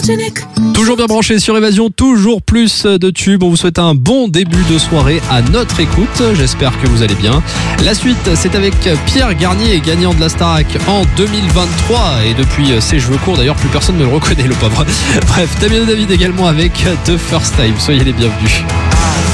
Toujours bien branché sur Évasion, toujours plus de tubes. On vous souhaite un bon début de soirée à notre écoute. J'espère que vous allez bien. La suite, c'est avec Pierre Garnier, gagnant de la Starac en 2023. Et depuis ses cheveux courts, d'ailleurs, plus personne ne le reconnaît, le pauvre. Bref, Damien et David également avec The First Time. Soyez les bienvenus.